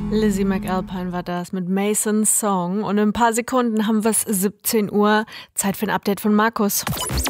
Lizzie McAlpine war das mit Masons Song. Und in ein paar Sekunden haben wir es 17 Uhr. Zeit für ein Update von Markus.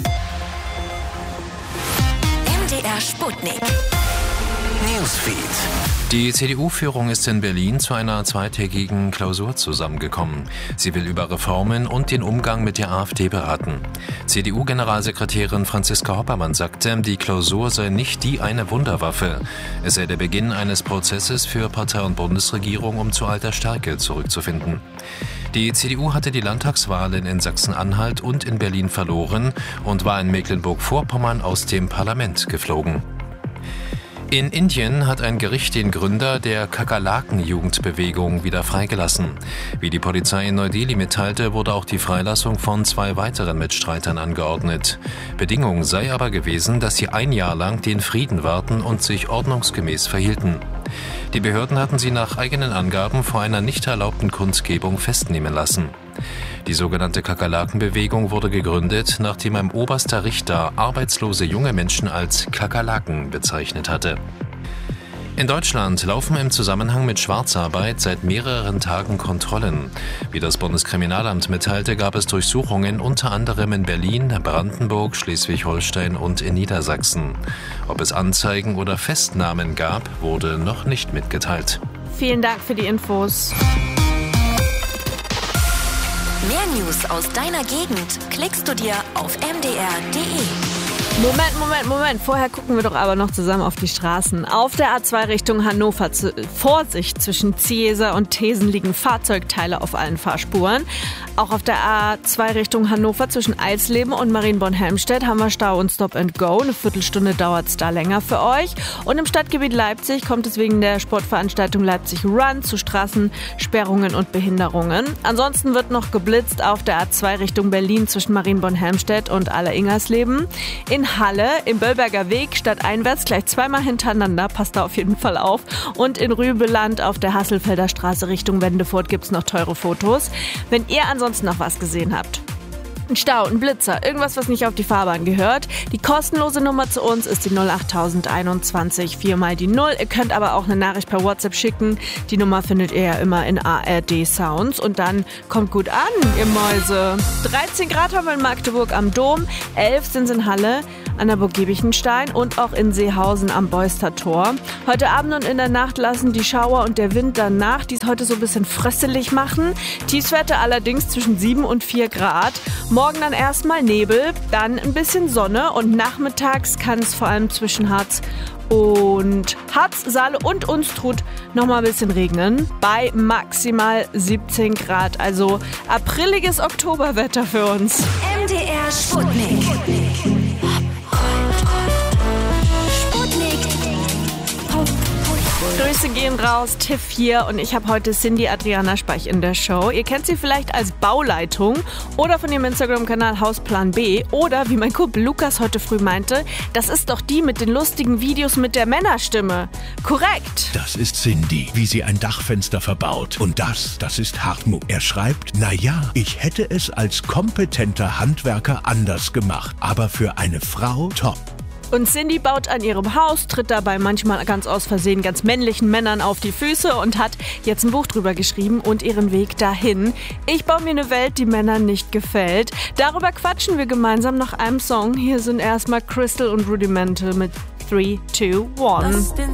MDR Sputnik. Newsfeed. Die CDU-Führung ist in Berlin zu einer zweitägigen Klausur zusammengekommen. Sie will über Reformen und den Umgang mit der AfD beraten. CDU-Generalsekretärin Franziska Hoppermann sagte, die Klausur sei nicht die eine Wunderwaffe. Es sei der Beginn eines Prozesses für Partei und Bundesregierung, um zu alter Stärke zurückzufinden. Die CDU hatte die Landtagswahlen in Sachsen-Anhalt und in Berlin verloren und war in Mecklenburg-Vorpommern aus dem Parlament geflogen. In Indien hat ein Gericht den Gründer der Kakerlaken-Jugendbewegung wieder freigelassen. Wie die Polizei in Neu-Delhi mitteilte, wurde auch die Freilassung von 2 weiteren Mitstreitern angeordnet. Bedingung sei aber gewesen, dass sie ein Jahr lang den Frieden wahrten und sich ordnungsgemäß verhielten. Die Behörden hatten sie nach eigenen Angaben vor einer nicht erlaubten Kundgebung festnehmen lassen. Die sogenannte Kakerlaken-Bewegung wurde gegründet, nachdem ein oberster Richter arbeitslose junge Menschen als Kakerlaken bezeichnet hatte. In Deutschland laufen im Zusammenhang mit Schwarzarbeit seit mehreren Tagen Kontrollen. Wie das Bundeskriminalamt mitteilte, gab es Durchsuchungen unter anderem in Berlin, Brandenburg, Schleswig-Holstein und in Niedersachsen. Ob es Anzeigen oder Festnahmen gab, wurde noch nicht mitgeteilt. Vielen Dank für die Infos. Mehr News aus deiner Gegend klickst du dir auf mdr.de. Moment. Vorher gucken wir doch aber noch zusammen auf die Straßen. Auf der A2 Richtung Hannover. Vorsicht, zwischen Ziesa und Thesen liegen Fahrzeugteile auf allen Fahrspuren. Auch auf der A2 Richtung Hannover zwischen Eisleben und Marienborn-Helmstedt haben wir Stau und Stop and Go. Eine Viertelstunde dauert es da länger für euch. Und im Stadtgebiet Leipzig kommt es wegen der Sportveranstaltung Leipzig Run zu Straßensperrungen und Behinderungen. Ansonsten wird noch geblitzt auf der A2 Richtung Berlin zwischen Marienborn-Helmstedt und Aller-Ingersleben. In Halle, im Böllberger Weg, stadteinwärts gleich 2-mal hintereinander, passt da auf jeden Fall auf. Und in Rübeland auf der Hasselfelder Straße Richtung Wendefurt gibt es noch teure Fotos. Wenn ihr ansonsten noch was gesehen habt. Ein Stau, ein Blitzer, irgendwas, was nicht auf die Fahrbahn gehört. Die kostenlose Nummer zu uns ist die 08021 4 die 0. Ihr könnt aber auch eine Nachricht per WhatsApp schicken. Die Nummer findet ihr ja immer in ARD Sounds. Und dann kommt gut an, ihr Mäuse. 13 Grad haben wir in Magdeburg am Dom, 11 sind es in Halle, an der Burg Giebichenstein und auch in Seehausen am Beuster Tor. Heute Abend und in der Nacht lassen die Schauer und der Wind danach, die es heute so ein bisschen fröstelig machen. Tiefstwerte allerdings zwischen 7 und 4 Grad. Morgen dann erstmal Nebel, dann ein bisschen Sonne und nachmittags kann es vor allem zwischen Harz, Saale und Unstrut noch mal ein bisschen regnen. Bei maximal 17 Grad. Also apriliges Oktoberwetter für uns. MDR Sputnik. Grüße gehen raus, Tiff hier und ich habe heute Cindy Adriana Speich in der Show. Ihr kennt sie vielleicht als Bauleitung oder von ihrem Instagram-Kanal Hausplan B oder wie mein Kumpel Lukas heute früh meinte, das ist doch die mit den lustigen Videos mit der Männerstimme. Korrekt. Das ist Cindy, wie sie ein Dachfenster verbaut. Und das ist Hartmut. Er schreibt, ich hätte es als kompetenter Handwerker anders gemacht, aber für eine Frau top. Und Cindy baut an ihrem Haus, tritt dabei manchmal ganz aus Versehen ganz männlichen Männern auf die Füße und hat jetzt ein Buch drüber geschrieben und ihren Weg dahin. Ich baue mir eine Welt, die Männern nicht gefällt. Darüber quatschen wir gemeinsam nach einem Song. Hier sind erstmal Crystal und Rudimental mit 3, 2, 1.